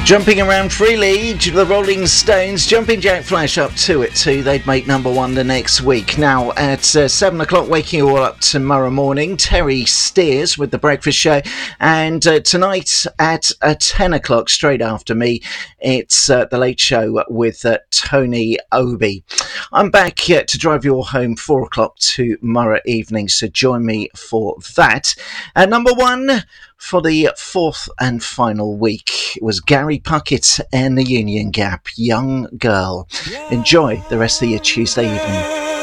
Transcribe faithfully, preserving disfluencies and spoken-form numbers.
Jumping around freely, the Rolling Stones, Jumping Jack Flash up to it too. They'd make number one the next week. Now at uh, seven o'clock, waking you all up tomorrow morning, Terry Steers with The Breakfast Show. And uh, tonight at uh, ten o'clock, straight after me, it's uh, The Late Show with uh, Tony Obi. I'm back uh, to drive you all home four o'clock tomorrow evening, so join me for that. At number one, for the fourth and final week, it was Gary Puckett and the Union Gap, Young Girl. Enjoy the rest of your Tuesday evening.